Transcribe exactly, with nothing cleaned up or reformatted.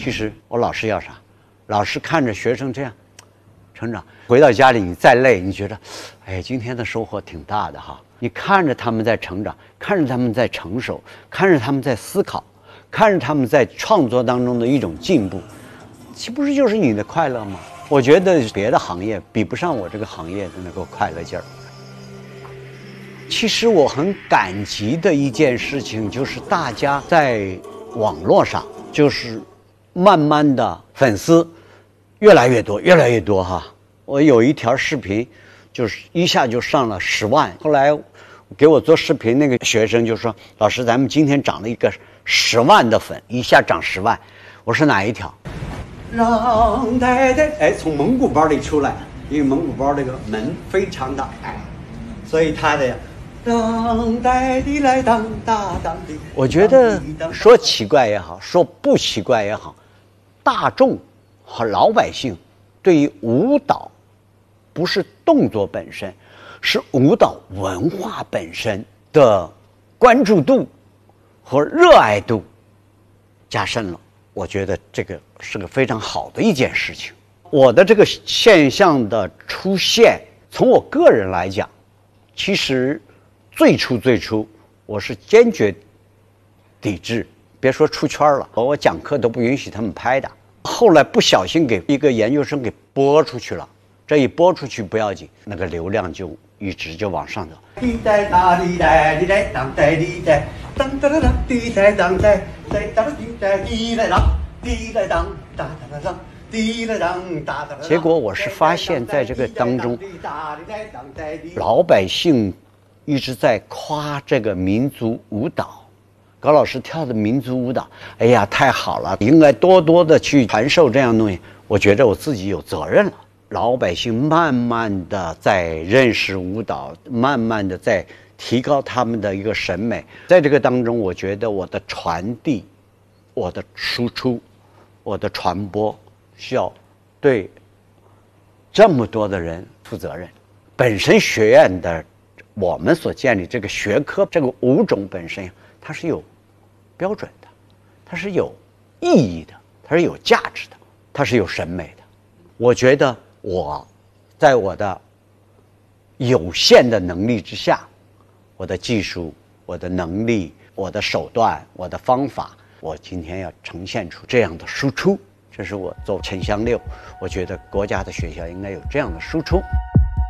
其实我老师要啥？老师看着学生这样成长，回到家里你再累，你觉得，哎，今天的收获挺大的哈。你看着他们在成长，看着他们在成熟，看着他们在思考，看着他们在创作当中的一种进步，岂不是就是你的快乐吗？我觉得别的行业比不上我这个行业的那个快乐劲儿。其实我很感激的一件事情就是大家在网络上就是慢慢的粉丝越来越多越来越多哈。我有一条视频就是一下就上了十万，后来给我做视频那个学生就说，老师咱们今天涨了一个十万的粉，一下涨十万。我说哪一条？让呆呆哎从蒙古包里出来，因为蒙古包这个门非常的矮，所以他的当呆的来当大当的。我觉得说奇怪也好，说不奇怪也好，大众和老百姓对于舞蹈不是动作本身，是舞蹈文化本身的关注度和热爱度加深了。我觉得这个是个非常好的一件事情。我的这个现象的出现，从我个人来讲，其实最初最初我是坚决抵制，别说出圈了，我讲课都不允许他们拍的。后来不小心给一个研究生给播出去了，这一播出去不要紧，那个流量就一直就往上走。滴答答滴答滴答当答滴答当当当滴答当答滴答滴答滴答当滴答当哒哒当滴答当哒哒。结果我是发现在这个当中，老百姓一直在夸这个民族舞蹈。高老师跳的民族舞蹈，哎呀，太好了，应该多多的去传授这样的东西。我觉得我自己有责任了。老百姓慢慢的在认识舞蹈，慢慢的在提高他们的一个审美。在这个当中，我觉得我的传递、我的输出、我的传播，需要对这么多的人负责任。本身学院的我们所建立这个学科，这个舞种本身，它是有标准的，它是有意义的，它是有价值的，它是有审美的。我觉得我在我的有限的能力之下，我的技术、我的能力、我的手段、我的方法，我今天要呈现出这样的输出，这是我做城乡六，我觉得国家的学校应该有这样的输出。